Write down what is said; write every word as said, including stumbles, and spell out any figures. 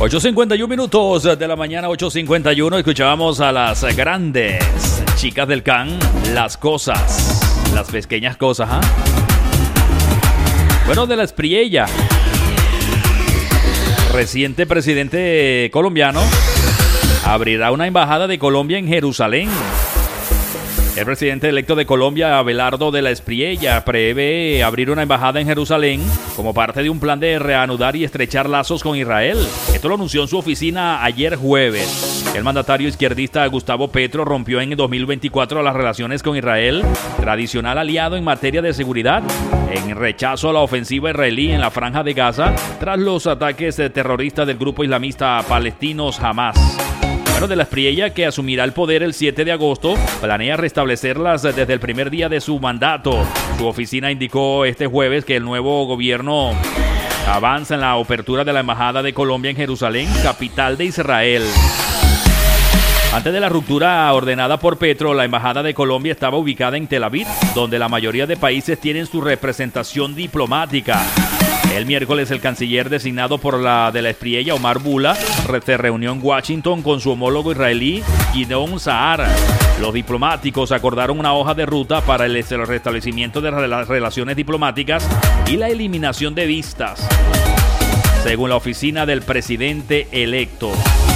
ocho cincuenta y uno minutos de la mañana, ocho cincuenta y uno. Escuchábamos a las grandes chicas del Can, Las Cosas. Las pequeñas cosas, ¿ah? ¿eh? Bueno, de la Espriella. Reciente presidente colombiano abrirá una embajada de Colombia en Jerusalén. El presidente electo de Colombia, Abelardo de la Espriella, prevé abrir una embajada en Jerusalén como parte de un plan de reanudar y estrechar lazos con Israel. Esto lo anunció en su oficina ayer jueves. El mandatario izquierdista Gustavo Petro rompió en dos mil veinticuatro las relaciones con Israel, tradicional aliado en materia de seguridad, en rechazo a la ofensiva israelí en la Franja de Gaza tras los ataques terroristas del grupo islamista palestinos Hamas. Bueno, de la Espriella, que asumirá el poder el siete de agosto, planea restablecerlas desde el primer día de su mandato. Su oficina indicó este jueves que el nuevo gobierno avanza en la apertura de la Embajada de Colombia en Jerusalén, capital de Israel. Antes de la ruptura ordenada por Petro, la Embajada de Colombia estaba ubicada en Tel Aviv, donde la mayoría de países tienen su representación diplomática. El miércoles, el canciller designado por la de la Espriella, Omar Bula, se reunió en Washington con su homólogo israelí, Gideon Saar. Los diplomáticos acordaron una hoja de ruta para el restablecimiento de las relaciones diplomáticas y la eliminación de vistas, según la oficina del presidente electo.